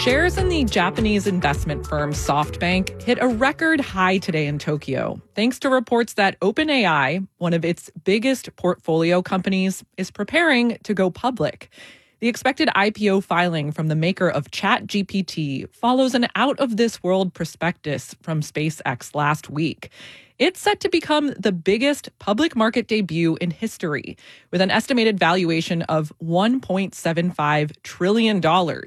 Shares in the Japanese investment firm SoftBank hit a record high today in Tokyo, thanks to reports that OpenAI, one of its biggest portfolio companies, is preparing to go public. The expected IPO filing from the maker of ChatGPT follows an out-of-this-world prospectus from SpaceX last week. It's set to become the biggest public market debut in history, with an estimated valuation of $1.75 trillion.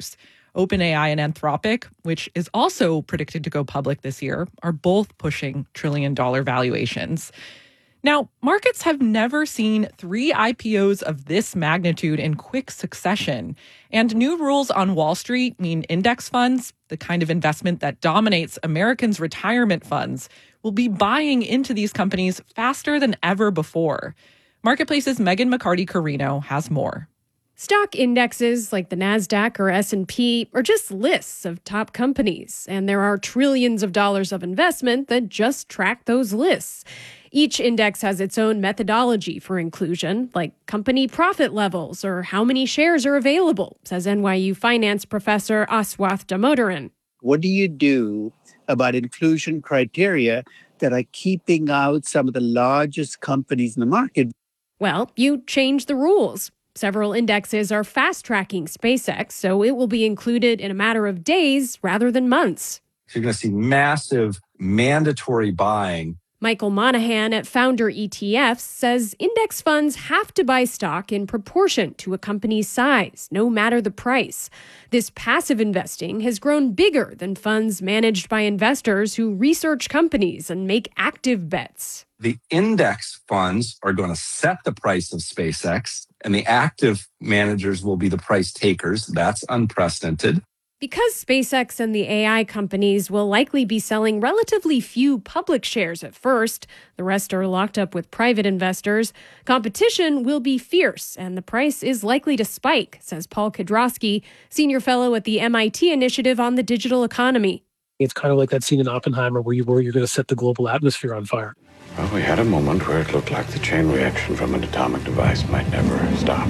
OpenAI and Anthropic, which is also predicted to go public this year, are both pushing trillion-dollar valuations. Now, markets have never seen 3 IPOs of this magnitude in quick succession. And new rules on Wall Street mean index funds, the kind of investment that dominates Americans' retirement funds, will be buying into these companies faster than ever before. Marketplace's Megan McCarty-Carino has more. Stock indexes like the NASDAQ or S&P are just lists of top companies, and there are trillions of dollars of investment that just track those lists. Each index has its own methodology for inclusion, like company profit levels or how many shares are available, says NYU finance professor Aswath Damodaran. What do you do about inclusion criteria that are keeping out some of the largest companies in the market? Well, you change the rules. Several indexes are fast-tracking SpaceX, so it will be included in a matter of days rather than months. You're going to see massive mandatory buying. Michael Monahan at Founder ETFs says index funds have to buy stock in proportion to a company's size, no matter the price. This passive investing has grown bigger than funds managed by investors who research companies and make active bets. The index funds are going to set the price of SpaceX, and the active managers will be the price takers. That's unprecedented. Because SpaceX and the AI companies will likely be selling relatively few public shares at first, the rest are locked up with private investors, competition will be fierce and the price is likely to spike, says Paul Kedrosky, senior fellow at the MIT Initiative on the Digital Economy. It's kind of like that scene in Oppenheimer where you're going to set the global atmosphere on fire. Well, we had a moment where it looked like the chain reaction from an atomic device might never stop.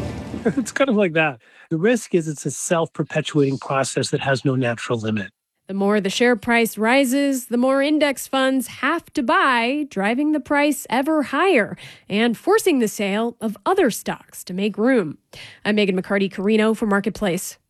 It's kind of like that. The risk is it's a self-perpetuating process that has no natural limit. The more the share price rises, the more index funds have to buy, driving the price ever higher and forcing the sale of other stocks to make room. I'm Megan McCarty-Carino for Marketplace.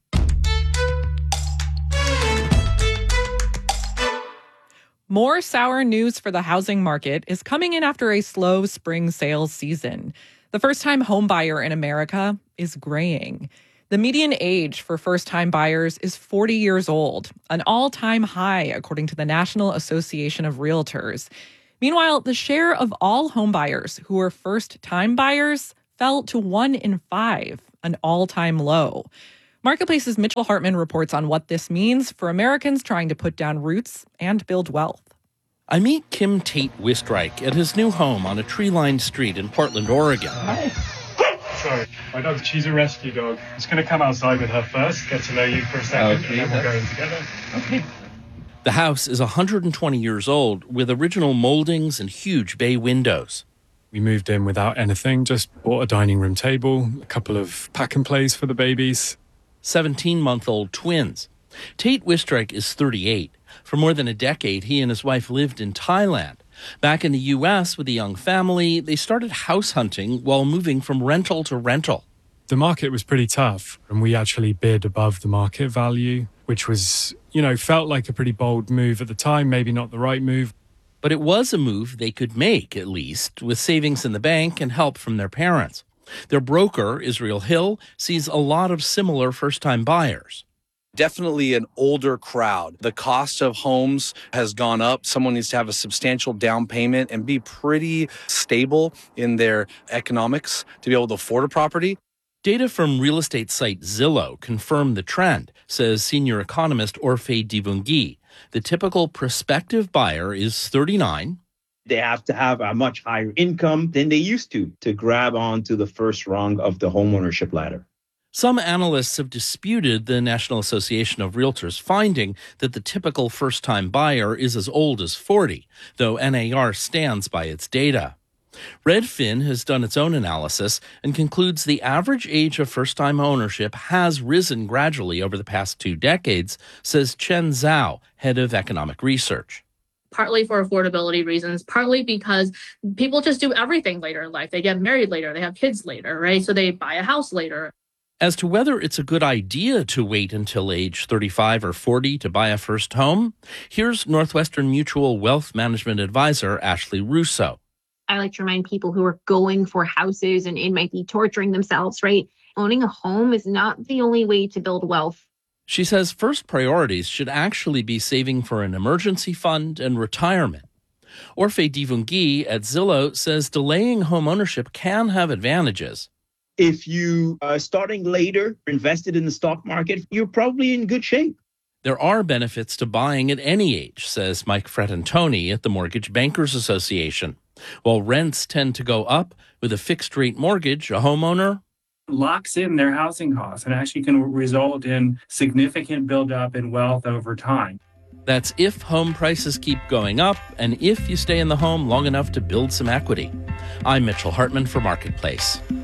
More sour news for the housing market is coming in after a slow spring sales season. The first-time home buyer in America is graying. The median age for first-time buyers is 40 years old, an all-time high, according to the National Association of Realtors. Meanwhile, the share of all home buyers who are first-time buyers fell to 1 in 5, an all-time low. Marketplace's Mitchell Hartman reports on what this means for Americans trying to put down roots and build wealth. I meet Kim Tate Wistreich at his new home on a tree-lined street in Portland, Oregon. Hi. Sorry, my dog, she's a rescue dog. I'm just going to come outside with her first, get to know you for a second, and then we'll go in together. Okay. The house is 120 years old with original moldings and huge bay windows. We moved in without anything, just bought a dining room table, a couple of pack-and-plays for the babies. 17-month-old twins. Tate Wistreich is 38. For more than a decade, he and his wife lived in Thailand. Back in the U.S. with a young family, they started house hunting while moving from rental to rental. The market was pretty tough, and we actually bid above the market value, which was, felt like a pretty bold move at the time, maybe not the right move. But it was a move they could make, at least, with savings in the bank and help from their parents. Their broker, Israel Hill, sees a lot of similar first-time buyers. Definitely an older crowd. The cost of homes has gone up. Someone needs to have a substantial down payment and be pretty stable in their economics to be able to afford a property. Data from real estate site Zillow confirm the trend, says senior economist Orphe Divounguy. The typical prospective buyer is 39. They have to have a much higher income than they used to grab onto the first rung of the homeownership ladder. Some analysts have disputed the National Association of Realtors' finding that the typical first-time buyer is as old as 40, though NAR stands by its data. Redfin has done its own analysis and concludes the average age of first-time ownership has risen gradually over the past 2 decades, says Chen Zhao, head of economic research. Partly for affordability reasons, partly because people just do everything later in life. They get married later, they have kids later, right? So they buy a house later. As to whether it's a good idea to wait until age 35 or 40 to buy a first home, here's Northwestern Mutual Wealth Management Advisor Ashley Russo. I like to remind people who are going for houses and it might be torturing themselves, right? Owning a home is not the only way to build wealth. She says first priorities should actually be saving for an emergency fund and retirement. Orphe Divungi at Zillow says delaying home ownership can have advantages. If you are starting later, invested in the stock market, you're probably in good shape. There are benefits to buying at any age, says Mike Fratantoni at the Mortgage Bankers Association. While rents tend to go up with a fixed-rate mortgage, a homeowner locks in their housing costs and actually can result in significant buildup in wealth over time. That's if home prices keep going up and if you stay in the home long enough to build some equity. I'm Mitchell Hartman for Marketplace.